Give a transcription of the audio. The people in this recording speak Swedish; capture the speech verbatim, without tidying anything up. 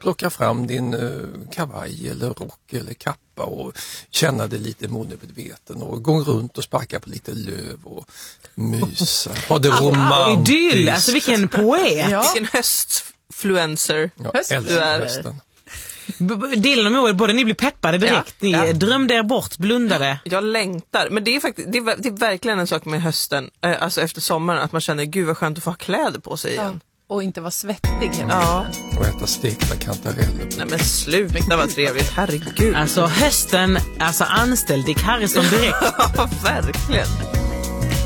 plocka fram din uh, kavaj eller rock eller kappa och känna dig lite målmedveten och gå runt och sparka på lite löv och mysa. Ha det romantiskt. Idyll, alltså vilken poet. Ja. Vilken höstfluencer Ja, Höst, älskar du är. hösten. Dylan och Moe, både ni blir peppade direkt. Ja, ni ja. drömde er bort, blundade. Jag längtar, men det är faktiskt det är, det är verkligen en sak med hösten, eh, alltså efter sommaren, att man känner gud vad skönt att få ha kläder på sig igen. Ja. Och inte vara svettig hela Ja. Och äta stekta kantareller. Nej men sluta vad trevligt, herregud. Alltså hösten, alltså anställ Dick Harrison direkt. Ja, verkligen.